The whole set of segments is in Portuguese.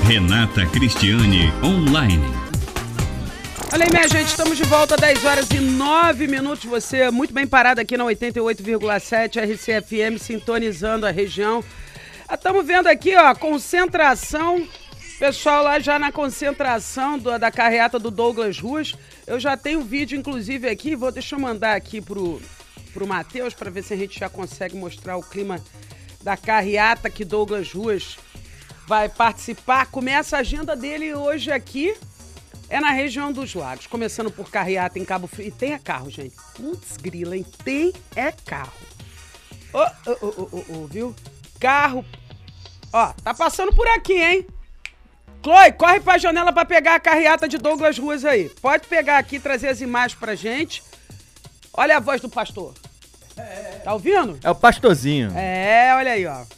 Renata Cristiane Online. Olha aí, minha gente, estamos de volta, 10 horas e 9 minutos. Você muito bem parado aqui na 88,7 RCFM, sintonizando a região. Estamos vendo aqui, ó, concentração, pessoal lá já na concentração da carreata do Douglas Ruas. Eu já tenho vídeo, inclusive, aqui, deixa eu mandar aqui pro Matheus, para ver se a gente já consegue mostrar o clima da carreata que Douglas Ruas vai participar. Começa a agenda dele hoje aqui. É na região dos Lagos, começando por carreata em Cabo Frio. E tem carro, gente. Putz, grila, hein? Tem carro. Viu? Carro. Ó, tá passando por aqui, hein? Chloe, corre pra janela pra pegar a carreata de Douglas Ruas aí. Pode pegar aqui e trazer as imagens pra gente. Olha a voz do pastor. Tá ouvindo? É o pastorzinho. Olha aí, ó.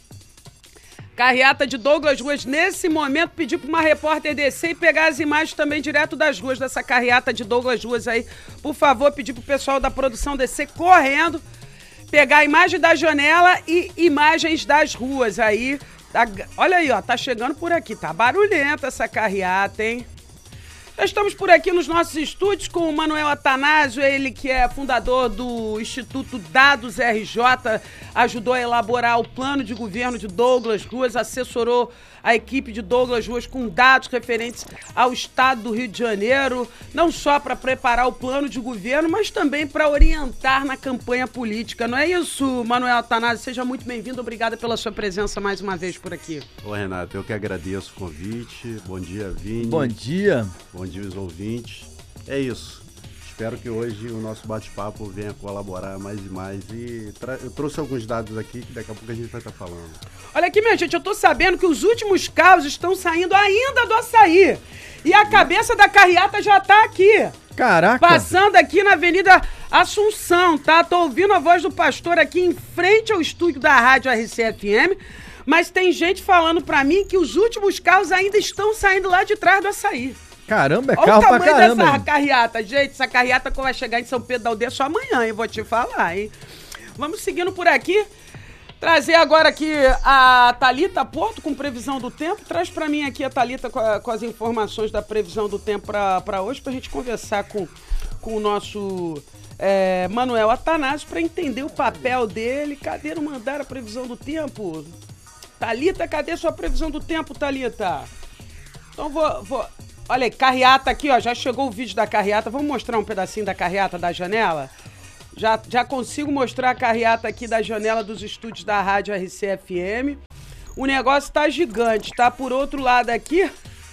Carreata de Douglas Ruas, nesse momento, pedi para uma repórter descer e pegar as imagens também direto das ruas dessa carreata de Douglas Ruas aí. Por favor, pedir pro pessoal da produção descer correndo, pegar a imagem da janela e imagens das ruas aí. Olha aí, ó, tá chegando por aqui, tá barulhenta essa carreata, hein? Nós estamos por aqui nos nossos estúdios com o Manuel Atanásio, ele que é fundador do Instituto Dados RJ, ajudou a elaborar o plano de governo de Douglas Ruas, assessorou a equipe de Douglas Ruas com dados referentes ao estado do Rio de Janeiro, não só para preparar o plano de governo, mas também para orientar na campanha política. Não é isso, Manuel Atanásio? Seja muito bem-vindo, obrigada pela sua presença mais uma vez por aqui. Ô, Renato, eu que agradeço o convite. Bom dia, Vini. Bom dia. Bom dia, os ouvintes. É isso. Espero que hoje o nosso bate-papo venha colaborar mais e mais. E eu trouxe alguns dados aqui que daqui a pouco a gente vai estar falando. Olha aqui, minha gente, eu tô sabendo que os últimos carros estão saindo ainda do Açaí. E a cabeça da carreata já tá aqui. Caraca. Passando aqui na Avenida Assunção, tá? Tô ouvindo a voz do pastor aqui em frente ao estúdio da Rádio RCFM. Mas tem gente falando pra mim que os últimos carros ainda estão saindo lá de trás do Açaí. Caramba, é carro pra caramba. Olha o tamanho dessa carreata, gente. Essa carreata que vai chegar em São Pedro da Aldeia só amanhã, hein? Vou te falar, hein? Vamos seguindo por aqui. Trazer agora aqui a Thalita Porto com previsão do tempo. Traz pra mim aqui a Thalita com as informações da previsão do tempo pra hoje, pra gente conversar com o nosso Manuel Atanásio pra entender o papel dele. Cadê não mandar a previsão do tempo? Thalita, cadê sua previsão do tempo, Thalita? Então vou... Olha aí, carreata aqui, ó, já chegou o vídeo da carreata. Vamos mostrar um pedacinho da carreata da janela? Já consigo mostrar a carreata aqui da janela dos estúdios da Rádio RCFM. O negócio tá gigante, tá? Por outro lado aqui,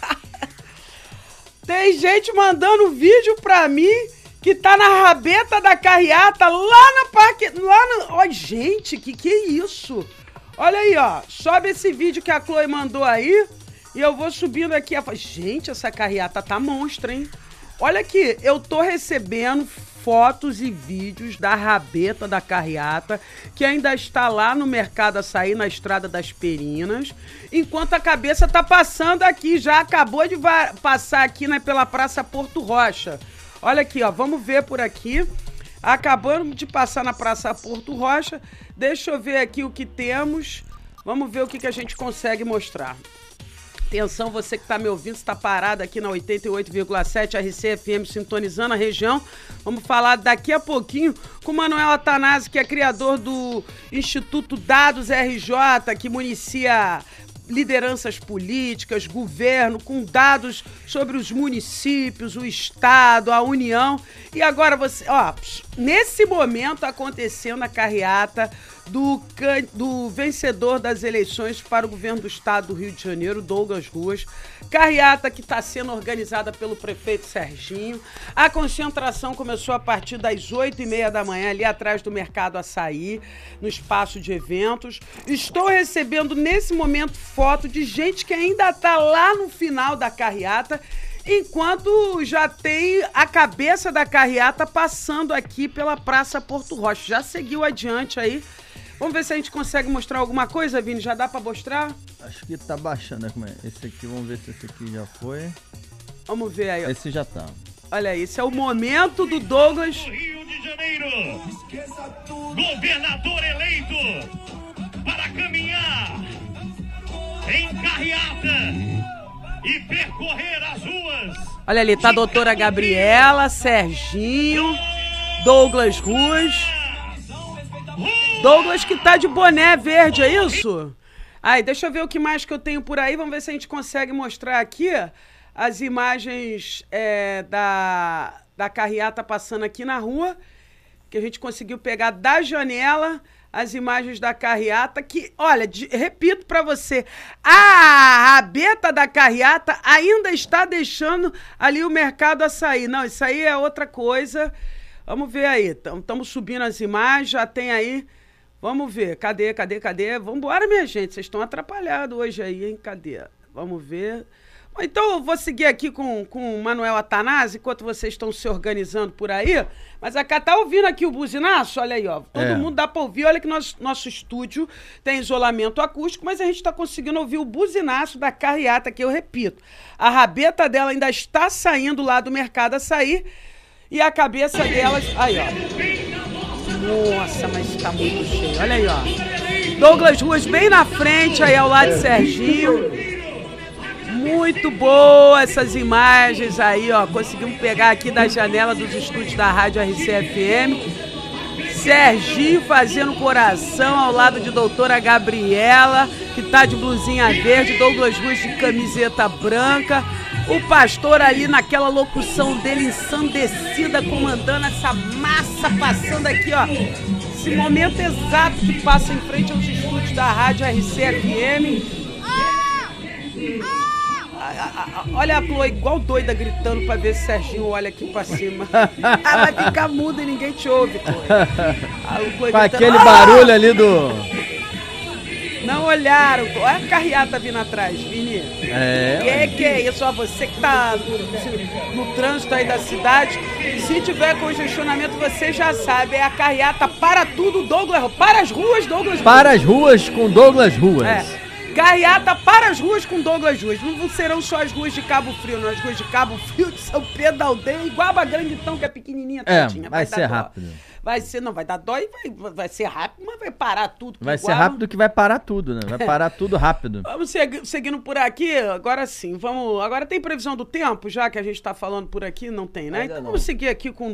tem gente mandando vídeo pra mim que tá na rabeta da carreata lá na parque... Ó, gente, que é isso? Olha aí, ó, sobe esse vídeo que a Chloe mandou aí. E eu vou subindo aqui. Gente, essa carreata tá monstra, hein? Olha aqui, eu tô recebendo fotos e vídeos da rabeta da carreata, que ainda está lá no Mercado Açaí, na Estrada das Perinas, enquanto a cabeça tá passando aqui, já acabou de passar aqui, né, pela Praça Porto Rocha. Olha aqui, ó, vamos ver por aqui. Acabamos de passar na Praça Porto Rocha. Deixa eu ver aqui o que temos. Vamos ver o que a gente consegue mostrar. Atenção, você que está me ouvindo, está parado aqui na 88,7 RCFM, sintonizando a região. Vamos falar daqui a pouquinho com o Manuel Atanásio, que é criador do Instituto Dados RJ, que municia lideranças políticas, governo, com dados sobre os municípios, o estado, a União. E agora você, ó, nesse momento acontecendo a carreata do vencedor das eleições para o governo do estado do Rio de Janeiro, Douglas Ruas. Carreata que está sendo organizada pelo prefeito Serginho. A concentração começou a partir das 8h30 da manhã, ali atrás do Mercado Açaí, no espaço de eventos. Estou recebendo nesse momento foto de gente que ainda está lá no final da carreata, enquanto já tem a cabeça da carreata passando aqui pela Praça Porto Rocha. Já seguiu adiante aí. Vamos ver se a gente consegue mostrar alguma coisa, Vini? Já dá pra mostrar? Acho que tá baixando, né? Como é? Esse aqui, vamos ver se esse aqui já foi. Vamos ver aí. Ó. Esse já tá. Olha aí, esse é o momento do Douglas. Rio de Janeiro, governador eleito para caminhar em carreata e percorrer as ruas. Olha ali, tá a doutora Gabriela, Serginho, Douglas Ruas. Douglas que tá de boné verde, é isso? Aí, deixa eu ver o que mais que eu tenho por aí. Vamos ver se a gente consegue mostrar aqui as imagens da carreata passando aqui na rua, que a gente conseguiu pegar da janela as imagens da carreata, que, olha, repito pra você, a rabeta da carreata ainda está deixando ali o mercado açaí. Não, isso aí é outra coisa. Vamos ver aí, estamos subindo as imagens, já tem aí, vamos ver, cadê? Vambora, minha gente, vocês estão atrapalhados hoje aí, hein, cadê? Vamos ver. Então eu vou seguir aqui com o Manuel Atanásio, enquanto vocês estão se organizando por aí. Mas a cá tá ouvindo aqui o buzinaço? Olha aí, ó. Todo mundo dá pra ouvir. Olha que nosso estúdio tem isolamento acústico, mas a gente tá conseguindo ouvir o buzinaço da carreata, que eu repito. A rabeta dela ainda está saindo lá do mercado açaí e a cabeça delas... Aí, ó. Nossa, mas tá muito cheio. Olha aí, ó. Douglas Ruas bem na frente, aí ao lado de Serginho. Muito boa essas imagens aí, ó. Conseguimos pegar aqui da janela dos estúdios da Rádio RCFM. Serginho fazendo coração ao lado de doutora Gabriela, que tá de blusinha verde, Douglas Ruas de camiseta branca. O pastor ali naquela locução dele ensandecida, comandando essa massa passando aqui, ó. Esse momento exato que passa em frente aos estúdios da Rádio RCFM. Olha a Chloe igual doida gritando pra ver se Serginho olha aqui pra cima. Vai ficar muda e ninguém te ouve, Chloe. Com aquele barulho ali do... Não olharam. Olha a carreata vindo atrás, Vini. Que é isso? Ó, você que tá no trânsito aí da cidade, se tiver congestionamento, você já sabe, é a carreata para tudo, Douglas. Para as ruas, Douglas. Para as ruas com Douglas Ruas. Carreata para as ruas com Douglas Ruas. Não serão só as ruas de Cabo Frio, não. As ruas de Cabo Frio, de São Pedro da Aldeia, igual a Grande então, que é pequenininha, tadinha. Vai ser rápido. Vai dar dó e vai ser rápido, mas vai parar tudo. Vai ser rápido que vai parar tudo, né? Vai parar tudo rápido. Vamos seguindo por aqui, agora sim. Agora tem previsão do tempo, já que a gente tá falando por aqui? Não tem, né? Então vamos seguir aqui com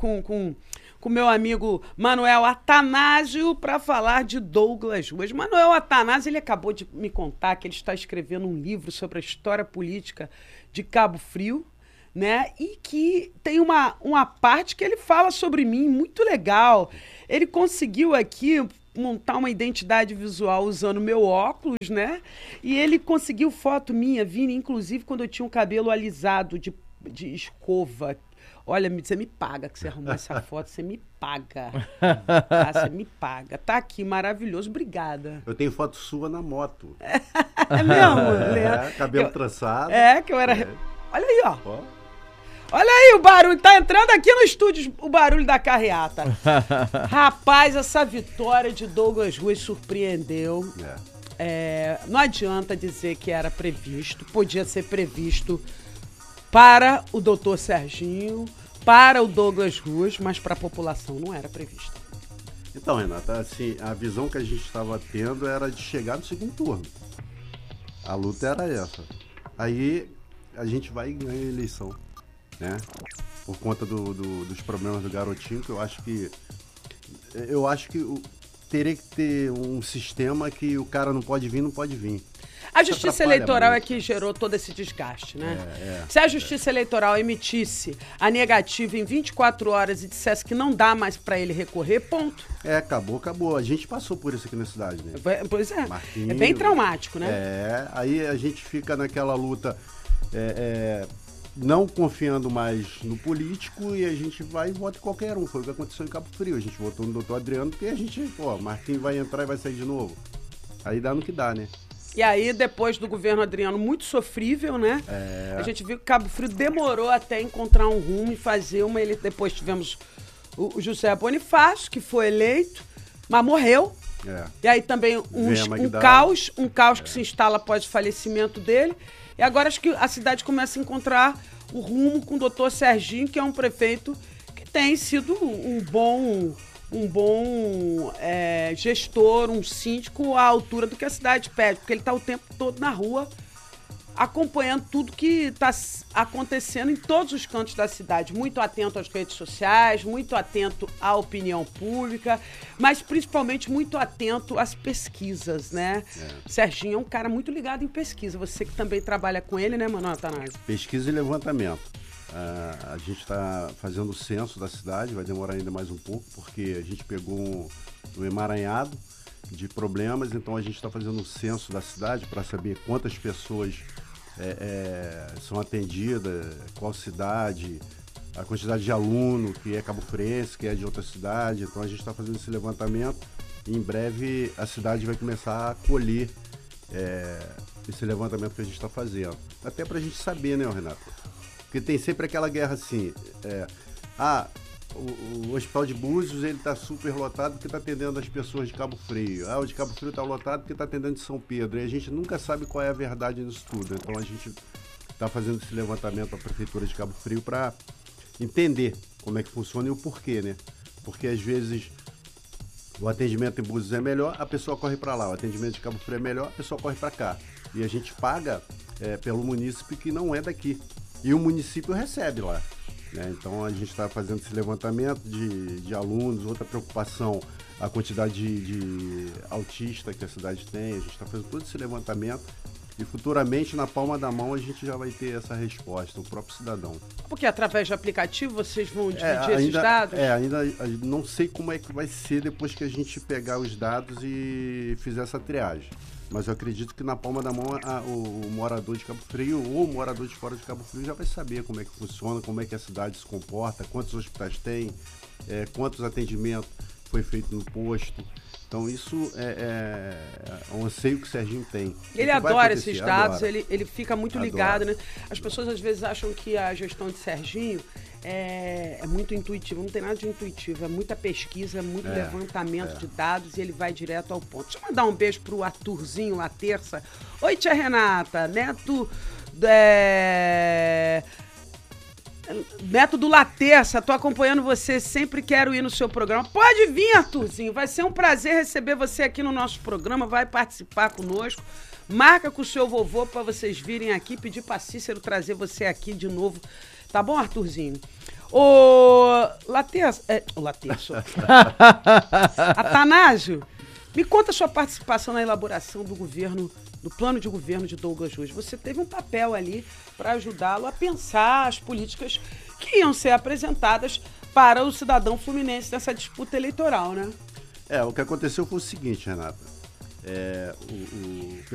meu amigo Manuel Atanásio para falar de Douglas Ruas. Manuel Atanásio, ele acabou de me contar que ele está escrevendo um livro sobre a história política de Cabo Frio, né? E que tem uma parte que ele fala sobre mim, muito legal. Ele conseguiu aqui montar uma identidade visual usando meu óculos, né? E ele conseguiu foto minha, Vini, inclusive quando eu tinha um cabelo alisado de escova. Olha, você me paga que você arrumou essa foto, você me paga. Tá? Você me paga. Tá aqui, maravilhoso, obrigada. Eu tenho foto sua na moto. É mesmo? Cabelo trançado. Que eu era... Olha aí, ó. Olha aí o barulho, tá entrando aqui no estúdio o barulho da carreata. Rapaz, essa vitória de Douglas Ruas surpreendeu. Não adianta dizer que era previsto, podia ser previsto para o doutor Serginho, para o Douglas Ruas, mas para a população não era previsto. Então, Renata, assim, a visão que a gente estava tendo era de chegar no segundo turno. A luta era essa. Aí a gente vai ganhar a eleição, né? Por conta dos problemas do garotinho, que eu acho que teria que ter um sistema que o cara não pode vir. A Justiça Eleitoral é que gerou todo esse desgaste, né? Se a Justiça Eleitoral emitisse a negativa em 24 horas e dissesse que não dá mais pra ele recorrer, ponto. Acabou. A gente passou por isso aqui na cidade, né? Pois é. Marquinhos, é bem traumático, né? Aí a gente fica naquela luta, não confiando mais no político e a gente vai e vota em qualquer um. Foi o que aconteceu em Cabo Frio. A gente votou no doutor Adriano porque a gente, Marquinhos vai entrar e vai sair de novo. Aí dá no que dá, né? E aí, depois do governo Adriano, muito sofrível, né? A gente viu que Cabo Frio demorou até encontrar um rumo e fazer uma... Depois tivemos o José Bonifácio, que foi eleito, mas morreu. E aí também um caos que se instala após o falecimento dele. E agora acho que a cidade começa a encontrar o rumo com o doutor Serginho, que é um prefeito que tem sido um bom gestor, um síndico à altura do que a cidade pede, porque ele está o tempo todo na rua acompanhando tudo que está acontecendo em todos os cantos da cidade, muito atento às redes sociais, muito atento à opinião pública, mas principalmente muito atento às pesquisas, né? Serginho é um cara muito ligado em pesquisa, você que também trabalha com ele, né, Manoel Atanásio? Pesquisa e levantamento. A gente está fazendo o censo da cidade, vai demorar ainda mais um pouco, porque a gente pegou um emaranhado de problemas, então a gente está fazendo o censo da cidade para saber quantas pessoas são atendidas, qual cidade, a quantidade de aluno que é cabofrense, que é de outra cidade. Então a gente está fazendo esse levantamento e em breve a cidade vai começar a colher esse levantamento que a gente está fazendo. Até para a gente saber, né, Renato? Porque tem sempre aquela guerra assim, o Hospital de Búzios ele está super lotado porque está atendendo as pessoas de Cabo Frio. O de Cabo Frio está lotado porque está atendendo de São Pedro. E a gente nunca sabe qual é a verdade nisso tudo. Então a gente está fazendo esse levantamento à Prefeitura de Cabo Frio para entender como é que funciona e o porquê, né? Porque às vezes o atendimento em Búzios é melhor, a pessoa corre para lá. O atendimento de Cabo Frio é melhor, a pessoa corre para cá. E a gente paga pelo município que não é daqui. E o município recebe lá. Então a gente está fazendo esse levantamento de alunos, outra preocupação, a quantidade de autistas que a cidade tem, a gente está fazendo todo esse levantamento e futuramente na palma da mão a gente já vai ter essa resposta, o próprio cidadão. Porque através do aplicativo vocês vão dividir esses dados? Ainda não sei como é que vai ser depois que a gente pegar os dados e fizer essa triagem. Mas eu acredito que na palma da mão o morador de Cabo Frio ou o morador de fora de Cabo Frio já vai saber como é que funciona, como é que a cidade se comporta, quantos hospitais tem, quantos atendimentos foi feito no posto. Então isso é um anseio que o Serginho tem. Ele adora esses dados, ele fica muito ligado, né? As pessoas às vezes acham que a gestão de Serginho é muito intuitiva, não tem nada de intuitivo, é muita pesquisa, é muito levantamento de dados e ele vai direto ao ponto. Deixa eu mandar um beijo pro Arthurzinho lá terça. Oi, tia Renata, neto do Laterça, tô acompanhando você, sempre quero ir no seu programa. Pode vir, Arthurzinho, vai ser um prazer receber você aqui no nosso programa, vai participar conosco. Marca com o seu vovô para vocês virem aqui, pedir para Cícero trazer você aqui de novo. Tá bom, Arthurzinho? Ô, Laterça, Atanásio, me conta a sua participação na elaboração do plano de governo de Douglas Ruas. Você teve um papel ali para ajudá-lo a pensar as políticas que iam ser apresentadas para o cidadão fluminense nessa disputa eleitoral, né? O que aconteceu foi o seguinte, Renata. O